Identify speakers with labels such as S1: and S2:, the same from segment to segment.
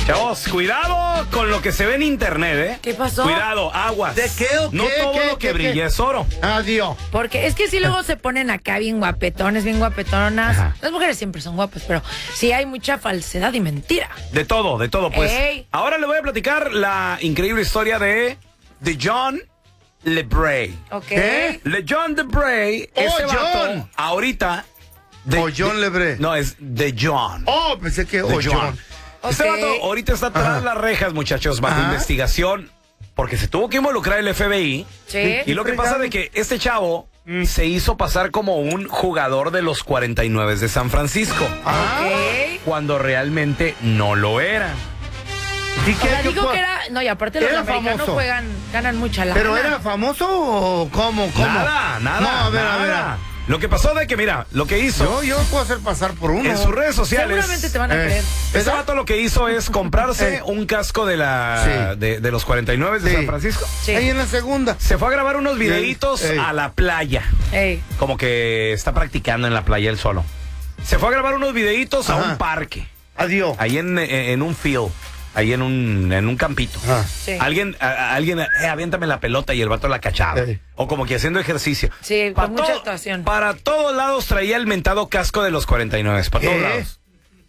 S1: Chavos, cuidado con lo que se ve en internet, ¿eh?
S2: ¿Qué pasó?
S1: Cuidado, aguas.
S3: ¿De qué o
S1: No
S3: qué,
S1: todo
S3: qué,
S1: lo que
S3: qué,
S1: brilla
S3: qué?
S1: es oro.
S3: Adiós.
S2: Porque es que si luego se ponen acá bien guapetones, bien guapetonas.
S1: Ajá.
S2: Las mujeres siempre son guapas, pero sí hay mucha falsedad y mentira.
S1: De todo, pues.
S2: Ey.
S1: Ahora le voy a platicar la increíble historia de John LeBray.
S2: Ok.
S3: ¿Qué?
S1: John LeBray, ese vato,
S3: John.
S1: ahorita...
S3: O John LeBray.
S1: No, es de John.
S3: Oh, pensé que
S1: De
S3: John.
S1: Este
S2: Ok.
S1: vato ahorita está tras
S3: Ajá.
S1: las rejas, muchachos, bajo
S3: Ajá.
S1: investigación, porque se tuvo que involucrar el FBI.
S2: Sí.
S1: Y lo que pasa de que este chavo se hizo pasar como un jugador de los 49 de San Francisco,
S2: Ok.
S1: cuando realmente no lo era.
S3: ¿Y
S2: O sea,
S3: qué
S2: digo
S3: fue?
S2: que era... No, y aparte los
S3: Era
S2: americanos
S3: famoso.
S2: ganan mucha lana.
S3: ¿Pero era famoso o cómo?
S1: Nada.
S3: No, a ver,
S1: nada. Lo que pasó de que, mira, lo que hizo
S3: Yo puedo hacer pasar por uno.
S1: en sus redes sociales.
S2: Seguramente te van a creer.
S1: Este
S3: ¿Verdad?
S1: vato lo que hizo es comprarse un casco de
S3: Sí.
S1: de los 49 de
S3: Sí.
S1: San Francisco.
S2: Sí.
S3: Ahí en la segunda.
S1: Se fue a grabar unos videitos
S3: Ey.
S1: a la playa.
S2: Ey.
S1: Como que está practicando en la playa él solo. Se fue a grabar unos videitos a
S3: Ajá.
S1: un parque.
S3: Adiós.
S1: Ahí en un field. Ahí en un campito.
S3: Ah.
S2: Sí.
S1: Alguien, aviéntame la pelota y el vato la cachaba.
S3: Ey.
S1: O como que haciendo ejercicio.
S2: Sí, con mucha actuación.
S1: Para todos lados traía el mentado casco de los 49. Para todos
S3: ¿Qué?
S1: lados.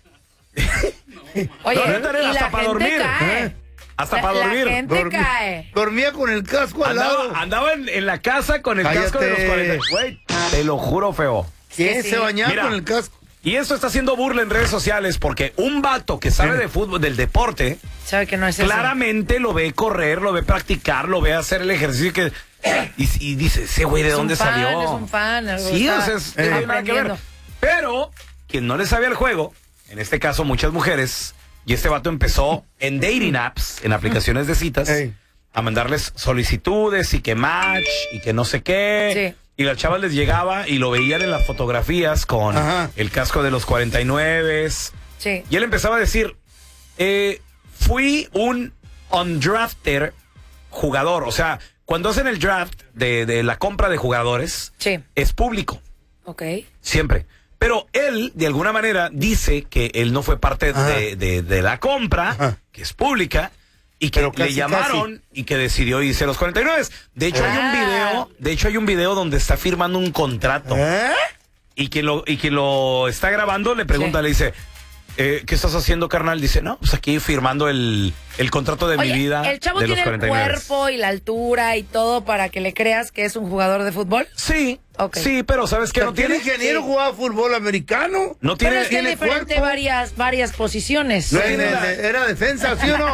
S2: Oye,
S1: No, neta,
S2: y
S1: hasta
S2: la
S1: para
S2: gente
S1: dormir.
S2: cae.
S1: Hasta para dormir.
S2: La gente cae.
S3: Dormía con el casco al lado.
S1: Andaba en la casa con el
S3: Cállate.
S1: casco de los 40. Güey, te lo juro, feo.
S3: ¿Qué?
S2: Sí.
S3: Se bañaba
S1: Mira.
S3: con el casco.
S1: Y esto está haciendo burla en redes sociales porque un vato que sabe de fútbol, del deporte,
S2: Sabe que no es eso.
S1: claramente lo ve correr, lo ve practicar, lo ve hacer el ejercicio que y dice, ese güey, ¿de
S2: Es un
S1: dónde
S2: fan,
S1: salió?
S2: es un fan, algo
S1: Sí,
S2: está
S1: o sea, no tiene nada que ver.
S2: aprendiendo.
S1: Pero, quien no le sabía el juego, en este caso muchas mujeres, y este vato empezó en dating apps, en aplicaciones de citas,
S3: Ey.
S1: a mandarles solicitudes y que match y que no sé qué.
S2: Sí.
S1: Y las chavas les llegaba y lo veían en las fotografías con
S3: Ajá.
S1: el casco de los 49.
S2: Sí.
S1: Y él empezaba a decir, fui un undrafted jugador. O sea, cuando hacen el draft de la compra de jugadores,
S2: Sí.
S1: es público,
S2: Ok.
S1: siempre. Pero él, de alguna manera, dice que él no fue parte
S3: Ajá.
S1: de la compra,
S3: Ajá.
S1: que es pública, y que
S3: Pero
S1: le
S3: casi,
S1: llamaron y que decidió irse a los 49. De hecho, hay un video donde está firmando un contrato.
S3: ¿Eh?
S1: Y quien lo está grabando le pregunta,
S2: Sí.
S1: le dice, ¿qué estás haciendo, carnal? Dice, no, pues aquí firmando el contrato de
S2: Oye,
S1: mi vida
S2: ¿el chavo
S1: de los
S2: tiene el
S1: 49.
S2: cuerpo y la altura y todo para que le creas que es un jugador de fútbol?
S1: Sí,
S2: Ok.
S1: sí, pero ¿sabes qué? No
S3: ¿Tiene
S1: tiene,
S3: ingeniero
S2: Sí.
S3: jugaba fútbol americano?
S1: no
S2: Pero
S1: tiene,
S2: es que hay
S3: tiene
S2: diferente
S3: cuerpo.
S2: varias posiciones.
S3: No,
S1: tiene la-
S3: era defensa, ¿sí o no?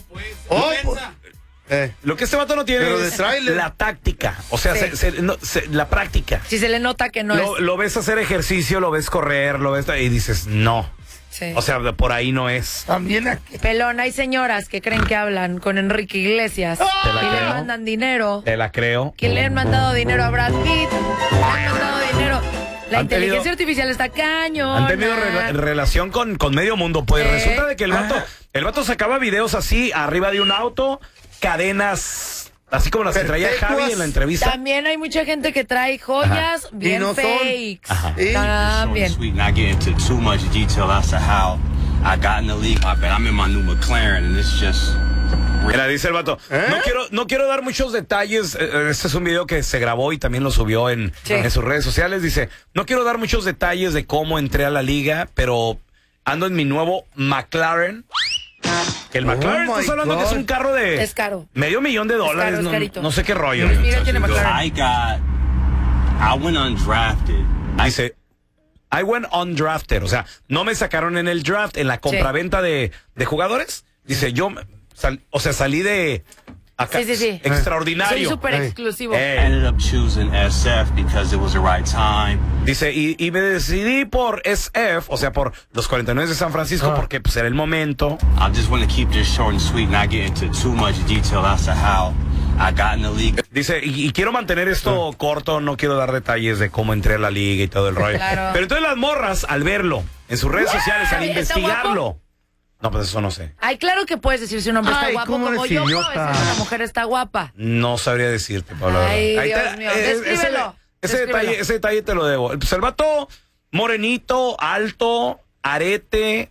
S1: lo que este vato no tiene
S3: Pero de
S1: es
S3: tráiler.
S1: la táctica, o sea,
S2: Sí.
S1: la práctica.
S2: Si se le nota que no es.
S1: Lo ves hacer ejercicio, lo ves correr, lo ves y dices, no.
S2: Sí.
S1: O sea, por ahí no es.
S3: También aquí.
S2: Pelón, hay señoras que creen que hablan con Enrique Iglesias
S1: Te la
S2: y le
S1: creo.
S2: mandan dinero.
S1: Te la creo.
S2: Que le han mandado dinero a Brad Pitt. Le han mandado dinero. La
S1: Han tenido-
S2: inteligencia artificial está cañón.
S1: Han tenido relación con medio mundo. Pues resulta de que el vato sacaba videos así, arriba de un auto, cadenas, así como las que traía
S3: Perpetuas.
S1: Javi en la entrevista.
S2: También hay mucha gente que trae joyas bien
S3: Y no son.
S2: fakes.
S1: Ajá.
S3: Sí.
S2: También.
S4: Sweet, not get into too much detail as to how I got in the league. But I'm in my new McLaren, and it's just.
S1: Mira, dice el vato, no quiero dar muchos detalles. Este es un video que se grabó y también lo subió en sus redes sociales. Dice, no quiero dar muchos detalles de cómo entré a la liga, pero ando en mi nuevo McLaren. Que el McLaren,
S3: my
S1: estás hablando que es un carro de
S2: Es caro.
S1: $500,000.
S2: Es carito.
S1: No sé qué rollo.
S2: Luis Miguel tiene McLaren.
S4: I went undrafted.
S1: Dice, I went undrafted. O sea, no me sacaron en el draft, en la compraventa de jugadores. Dice, salí de acá,
S2: Sí.
S1: extraordinario.
S2: Soy súper exclusivo.
S4: I ended up choosing SF because it was the right time.
S1: Dice, y me decidí por SF, o sea, por los 49 de San Francisco, porque pues era el momento.
S4: I just want to keep this short and sweet, not get into too much detail as to how I got in the league.
S1: Dice, y quiero mantener esto corto, no quiero dar detalles de cómo entré a la liga y todo el rollo.
S2: Claro.
S1: Pero entonces las morras, al verlo en sus redes sociales, al
S2: ¿Está
S1: investigarlo.
S2: guapo?
S1: No, pues eso no sé.
S2: Ay, claro que puedes decir si un hombre está
S3: Ay,
S2: guapo
S3: ¿cómo
S2: como
S3: eres
S2: yo puedo
S3: idiota?
S2: decir si una mujer está guapa.
S1: No sabría decirte, Pablo.
S2: Ay,
S1: Ahí
S2: Dios mío, descríbelo, descríbelo.
S1: Ese detalle te lo debo. Pues el vato, morenito, alto, arete,